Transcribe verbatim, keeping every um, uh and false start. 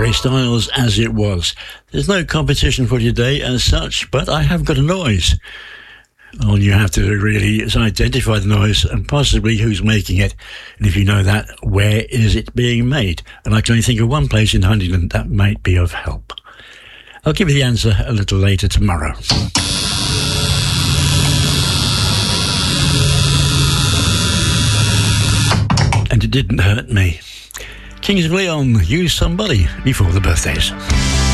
Harry Styles, As It Was. There's no competition for today as such, but I have got a noise. All you have to do really is identify the noise and possibly who's making it. And if you know that, where is it being made? And I can only think of one place in Huntingdon that might be of help. I'll give you the answer a little later tomorrow. And it didn't hurt me. Kings of Leon, Use Somebody before the birthdays.